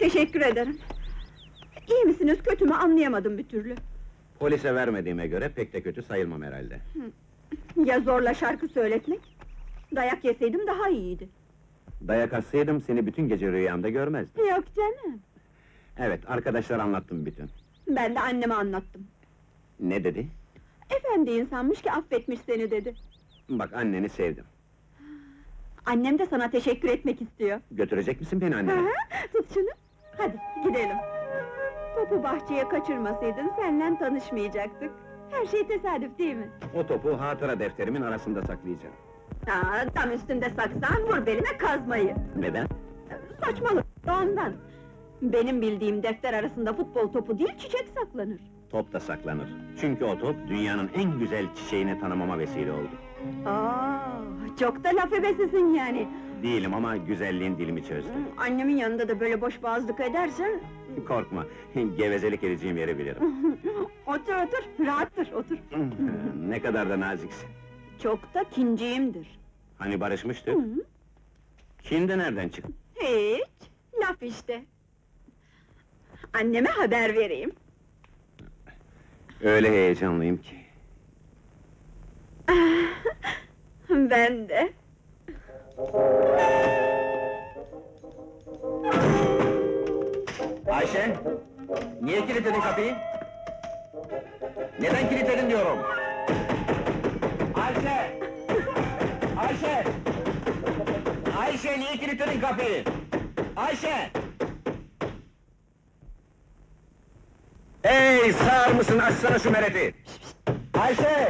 Teşekkür ederim. İyi misiniz, kötü mü anlayamadım bir türlü. Polise vermediğime göre pek de kötü sayılmam herhalde. Ya zorla şarkı söyletmek? Dayak yeseydim daha iyiydi. Dayak atsaydım seni bütün gece rüyamda görmezdim. Yok canım. Evet, arkadaşlar anlattım bütün. Ben de anneme anlattım. Ne dedi? Efendi insanmış ki affetmiş seni dedi. Bak, anneni sevdim. Annem de sana teşekkür etmek istiyor. Götürecek misin beni Hı annene? hı, tut şunu. Hadi gidelim. Topu bahçeye kaçırmasaydın seninle tanışmayacaktık. Her şey tesadüf değil mi? O topu hatıra defterimin arasında saklayacağım. Tam üstünde saksan vur beline kazmayı. Neden? Saçmalık ondan. Benim bildiğim defter arasında futbol topu değil çiçek saklanır. Top da saklanır. Çünkü o top dünyanın en güzel çiçeğini tanımama vesile oldu. Çok da laf ebesisin yani. Değilim ama güzelliğin dilimi çözdü. Annemin yanında da böyle boş boğazlık edersen... Korkma, gevezelik edeceğim yeri bilirim. Otur otur, rahattır otur. Ne kadar da naziksin. Çok da kinciyimdir. Hani barışmıştık? Hı. Şimdi nereden çıktı? Hiç, laf işte. Anneme haber vereyim. Öyle heyecanlıyım ki. Ben de. Ayşe! Niye kilitledin kapıyı? Neden kilitledin diyorum? Ayşe! Ayşe! Ayşe, niye kilitledin kapıyı? Ayşe! Hey, sağır mısın? Açsana şu mereti! Ayşe!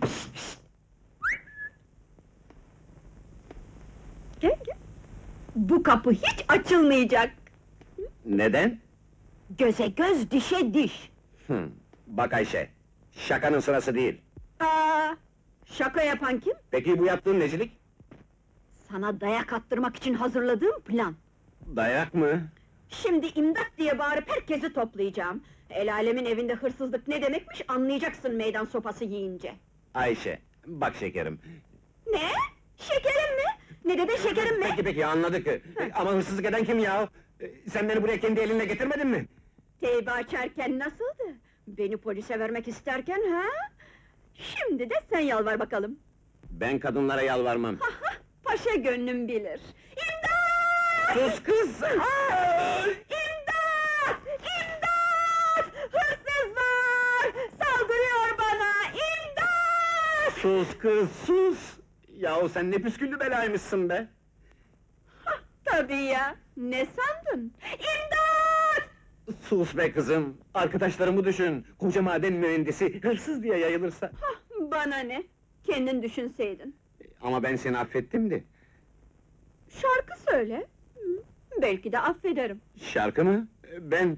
Gel gel. Bu kapı hiç açılmayacak. Neden? Göze göz, dişe diş. Bak Ayşe, şakanın sırası değil. Şaka yapan kim? Peki bu yaptığın necilik? Sana dayak attırmak için hazırladığım plan. Dayak mı? Şimdi imdat diye bağırıp herkesi toplayacağım. El alemin evinde hırsızlık ne demekmiş anlayacaksın meydan sopası yiyince. Ayşe, bak şekerim. Ne? Şekerim mi? Ne dedi şekerim mi? Peki, anladık. Ama hırsızlık eden kim ya? Sen beni buraya kendi elinle getirmedin mi? Teybe açarken nasıldı? Beni polise vermek isterken ha? Şimdi de sen yalvar bakalım. Ben kadınlara yalvarmam. Paşa gönlüm bilir. İmdat! Sus kız! İmdat! İmdat! Hırsız var! Saldırıyor bana! İmdat! Sus kız, sus! Yahu sen ne püsküllü belaymışsın be! Tabii ya! Ne sandın? İmdat! Sus be kızım! Arkadaşlarımı düşün! Koca maden mühendisi hırsız diye yayılırsa! Bana ne? Kendin düşünseydin. Ama ben seni affettim de! Şarkı söyle. Belki de affederim. Şarkı mı? Ben...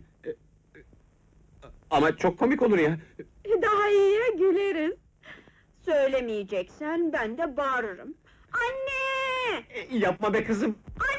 Ama çok komik olur ya! Daha iyiye güleriz. Söylemeyeceksen ben de bağırırım. Anne! Yapma be kızım!